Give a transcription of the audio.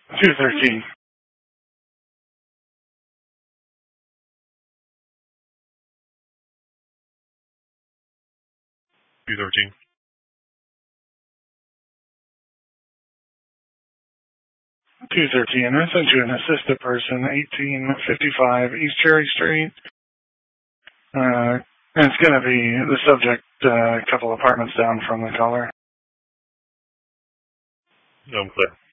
213. 213. 213. I sent you an assisted person, 1855 East Cherry Street. And it's going to be the subject a couple apartments down from the caller. I'm clear.